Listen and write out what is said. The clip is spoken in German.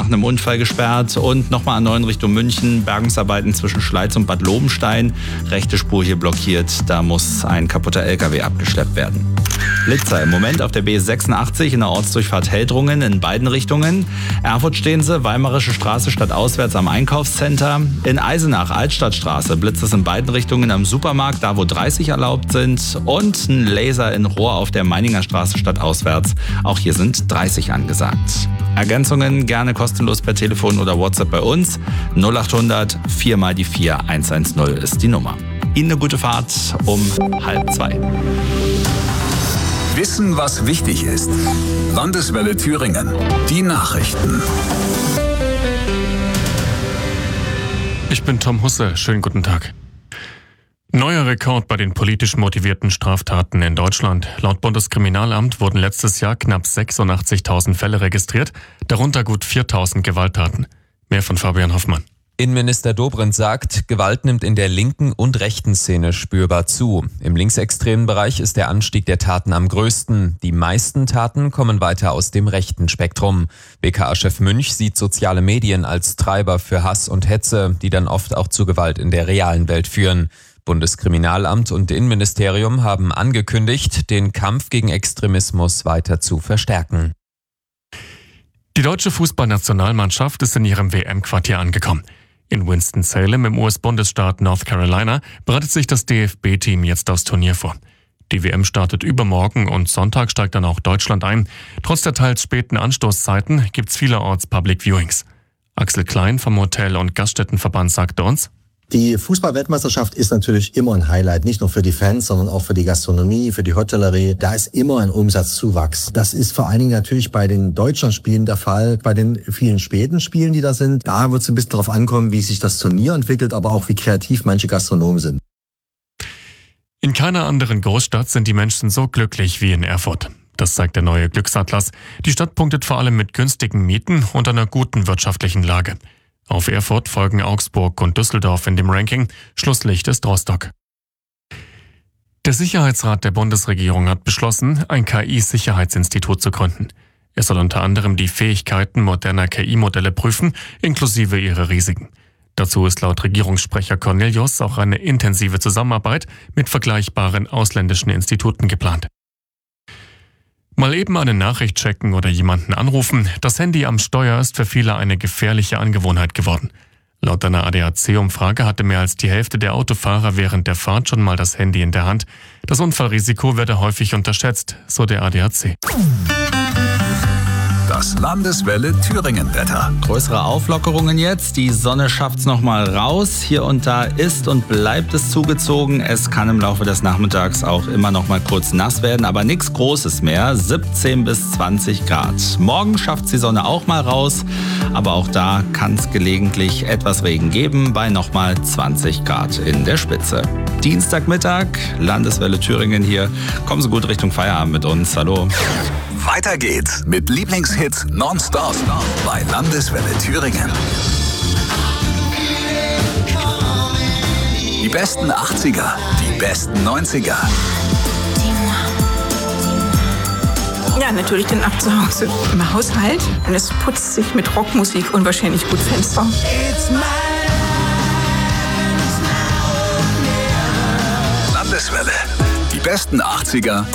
einem Unfall gesperrt. Und nochmal A9 Richtung München, Bergungsarbeiten zwischen Schleiz und Bad Lobenstein. Rechte Spur hier blockiert, da muss ein kaputter LKW abgeschleppt werden. Blitzer im Moment auf der B86 in der Ortsdurchfahrt Heldrungen in beiden Richtungen. Erfurt stehen sie, Weimarische Straße stadtauswärts am Einkaufscenter. In Eisenach, Altstadtstraße, blitzt es in beiden Richtungen am Supermarkt, da wo 30 erlaubt sind. Und ein Laser in Rohr auf der Meininger Straße stadtauswärts. Auch hier sind 30 angesagt. Ergänzungen gerne kostenlos per Telefon oder WhatsApp bei uns. 0800 4 mal die 4 110 ist die Nummer. Ihnen eine gute Fahrt um 1:30. Wissen, was wichtig ist. Landeswelle Thüringen. Die Nachrichten. Ich bin Tom Husse. Schönen guten Tag. Neuer Rekord bei den politisch motivierten Straftaten in Deutschland. Laut Bundeskriminalamt wurden letztes Jahr knapp 86.000 Fälle registriert, darunter gut 4.000 Gewalttaten. Mehr von Fabian Hoffmann. Innenminister Dobrindt sagt, Gewalt nimmt in der linken und rechten Szene spürbar zu. Im linksextremen Bereich ist der Anstieg der Taten am größten. Die meisten Taten kommen weiter aus dem rechten Spektrum. BKA-Chef Münch sieht soziale Medien als Treiber für Hass und Hetze, die dann oft auch zu Gewalt in der realen Welt führen. Bundeskriminalamt und Innenministerium haben angekündigt, den Kampf gegen Extremismus weiter zu verstärken. Die deutsche Fußballnationalmannschaft ist in ihrem WM-Quartier angekommen. In Winston-Salem im US-Bundesstaat North Carolina bereitet sich das DFB-Team jetzt aufs Turnier vor. Die WM startet übermorgen und Sonntag steigt dann auch Deutschland ein. Trotz der teils späten Anstoßzeiten gibt's vielerorts Public Viewings. Axel Klein vom Hotel- und Gaststättenverband sagte uns: Die Fußball-Weltmeisterschaft ist natürlich immer ein Highlight, nicht nur für die Fans, sondern auch für die Gastronomie, für die Hotellerie. Da ist immer ein Umsatzzuwachs. Das ist vor allen Dingen natürlich bei den Deutschlandspielen der Fall. Bei den vielen späten Spielen, die da sind, da wird es ein bisschen darauf ankommen, wie sich das Turnier entwickelt, aber auch wie kreativ manche Gastronomen sind. In keiner anderen Großstadt sind die Menschen so glücklich wie in Erfurt. Das zeigt der neue Glücksatlas. Die Stadt punktet vor allem mit günstigen Mieten und einer guten wirtschaftlichen Lage. Auf Erfurt folgen Augsburg und Düsseldorf in dem Ranking. Schlusslicht ist Rostock. Der Sicherheitsrat der Bundesregierung hat beschlossen, ein KI-Sicherheitsinstitut zu gründen. Es soll unter anderem die Fähigkeiten moderner KI-Modelle prüfen, inklusive ihre Risiken. Dazu ist laut Regierungssprecher Cornelius auch eine intensive Zusammenarbeit mit vergleichbaren ausländischen Instituten geplant. Mal eben eine Nachricht checken oder jemanden anrufen. Das Handy am Steuer ist für viele eine gefährliche Angewohnheit geworden. Laut einer ADAC-Umfrage hatte mehr als die Hälfte der Autofahrer während der Fahrt schon mal das Handy in der Hand. Das Unfallrisiko werde häufig unterschätzt, so der ADAC. Das Landeswelle Thüringen-Wetter. Größere Auflockerungen jetzt. Die Sonne schafft's nochmal raus. Hier und da ist und bleibt es zugezogen. Es kann im Laufe des Nachmittags auch immer noch mal kurz nass werden, aber nichts Großes mehr. 17 bis 20 Grad. Morgen schafft's die Sonne auch mal raus, aber auch da kann es gelegentlich etwas Regen geben bei nochmal 20 Grad in der Spitze. Dienstagmittag, Landeswelle Thüringen hier. Kommen Sie gut Richtung Feierabend mit uns. Hallo. Weiter geht's mit Lieblingshits nonstop bei Landeswelle Thüringen. Die besten 80er, die besten 90er. Ja, natürlich den ab zu Hause im Haushalt. Und es putzt sich mit Rockmusik unwahrscheinlich gut Fenster. Landeswelle. Die besten 80er,